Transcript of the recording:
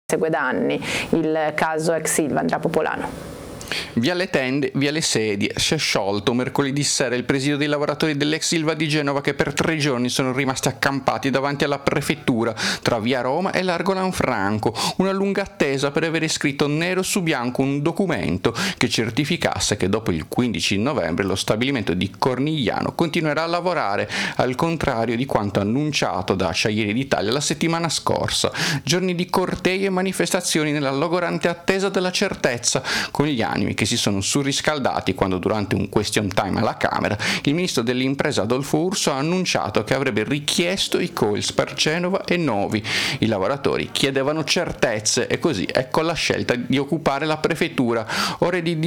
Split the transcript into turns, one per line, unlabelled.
segue da anni il caso ex Ilva. Andrea Popolano.
Via le tende, via le sedie. Si è sciolto mercoledì sera il presidio dei lavoratori dell'ex Ilva di Genova che per 3 giorni sono rimasti accampati davanti alla prefettura tra via Roma e largo Lanfranco. Una lunga attesa per avere scritto nero su bianco un documento che certificasse che dopo il 15 novembre lo stabilimento di Cornigliano continuerà a lavorare, al contrario di quanto annunciato da Acciaierie d'Italia la settimana scorsa. Giorni di cortei e manifestazioni nella logorante attesa della certezza, con gli animi che si sono surriscaldati quando durante un question time alla Camera il ministro delle imprese Adolfo Urso ha annunciato che avrebbe richiesto i calls per Genova e Novi. I lavoratori chiedevano certezze e così ecco la scelta di occupare la prefettura. Ore di